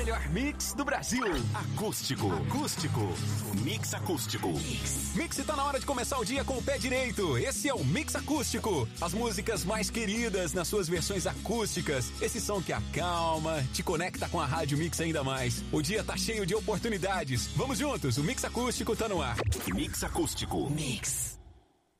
melhor mix do Brasil. Acústico. Mix acústico. Mix tá na hora de começar o dia com o pé direito. Esse é o Mix Acústico. As músicas mais queridas nas suas versões acústicas. Esse som que acalma, te conecta com a Rádio Mix ainda mais. O dia tá cheio de oportunidades. Vamos juntos, o Mix Acústico tá no ar. Mix acústico. Mix.